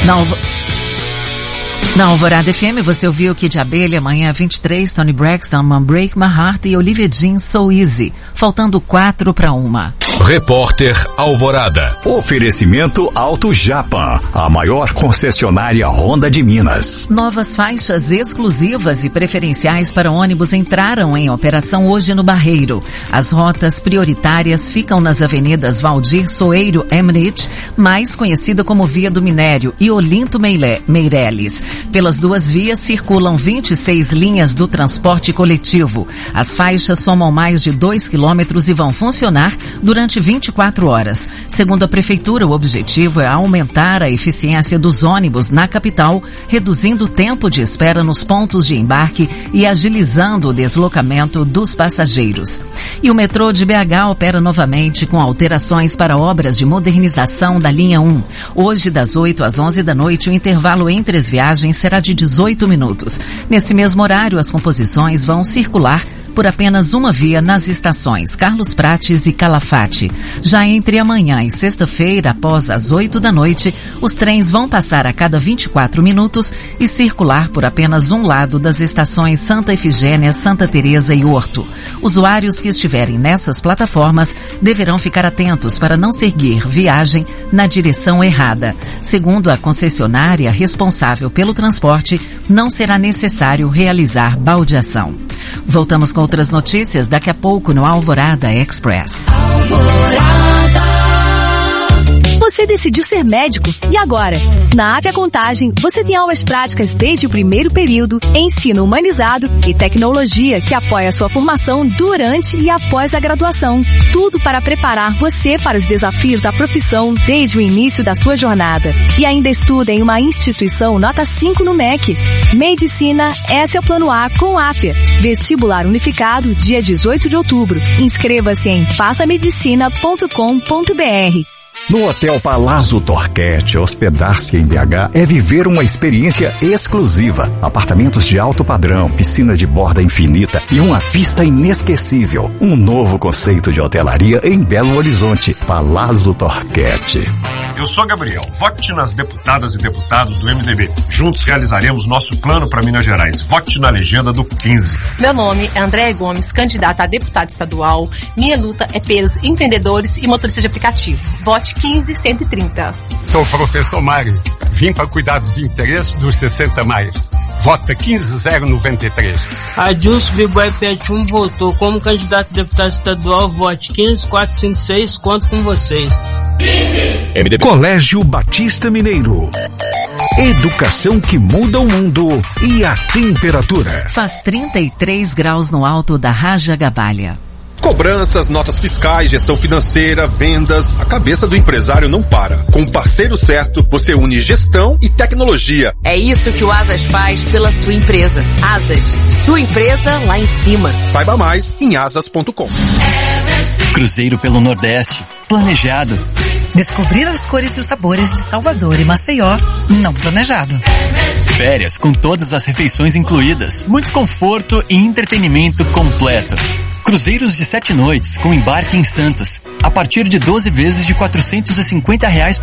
Na Alvorada FM você ouviu Kid Abelha, Manhã 23, Tony Braxton, Break My Heart e Olivia Jean, So Easy. Faltando 4:1. Repórter Alvorada. Oferecimento Auto Japan, a maior concessionária Honda de Minas. Novas faixas exclusivas e preferenciais para ônibus entraram em operação hoje no Barreiro. As rotas prioritárias ficam nas avenidas Valdir Soeiro Emmerich, mais conhecida como Via do Minério, e Olinto Meireles. Pelas duas vias circulam 26 linhas do transporte coletivo. As faixas somam mais de 2 quilômetros e vão funcionar durante 24 horas. Segundo a Prefeitura, o objetivo é aumentar a eficiência dos ônibus na capital, reduzindo o tempo de espera nos pontos de embarque e agilizando o deslocamento dos passageiros. E o metrô de BH opera novamente com alterações para obras de modernização da linha 1. Hoje, das 8 às 11 da noite, o intervalo entre as viagens será de 18 minutos. Nesse mesmo horário, as composições vão circular por apenas uma via nas estações Carlos Prates e Calafate. Já entre amanhã e sexta-feira, após as 8 da noite, os trens vão passar a cada 24 minutos e circular por apenas um lado das estações Santa Efigênia, Santa Teresa e Horto. Usuários que estiverem nessas plataformas deverão ficar atentos para não seguir viagem na direção errada. Segundo a concessionária responsável pelo transporte, não será necessário realizar baldeação. Voltamos com outras notícias daqui a pouco no Alvorada Express. Você decidiu ser médico e agora? Na Avia Contagem, você tem aulas práticas desde o primeiro período, ensino humanizado e tecnologia que apoia a sua formação durante e após a graduação. Tudo para preparar você para os desafios da profissão desde o início da sua jornada. E ainda estuda em uma instituição nota 5 no MEC. Medicina, esse é o plano A com Afia. Vestibular unificado, dia 18 de outubro. Inscreva-se em passamedicina.com.br. No Hotel Palazzo Torquete, hospedar-se em BH é viver uma experiência exclusiva. Apartamentos de alto padrão, piscina de borda infinita e uma vista inesquecível. Um novo conceito de hotelaria em Belo Horizonte. Palazzo Torquete. Eu sou Gabriel. Vote nas deputadas e deputados do MDB. Juntos realizaremos nosso plano para Minas Gerais. Vote na legenda do 15. Meu nome é Andréa Gomes, candidata a deputada estadual. Minha luta é pelos empreendedores e motoristas de aplicativo. Vote 15-130. Sou o professor Mário. Vim para cuidar dos interesses dos 60 mais. Vota 15093. Adilson Biboy Pet1 votou como candidato a deputado estadual. Vote 15456. Conto com vocês. MDB. Colégio Batista Mineiro. Educação que muda o mundo. E a temperatura? Faz 33 graus no alto da Raja Gabalha. Cobranças, notas fiscais, gestão financeira, vendas, a cabeça do empresário não para. Com o parceiro certo, você une gestão e tecnologia. É isso que o Asas faz pela sua empresa. Asas, sua empresa lá em cima. Saiba mais em asas.com. Cruzeiro pelo Nordeste, planejado. Descobrir as cores e os sabores de Salvador e Maceió, não planejado. Férias com todas as refeições incluídas, muito conforto e entretenimento completo. Cruzeiros de 7 noites com embarque em Santos, a partir de 12 vezes de R$450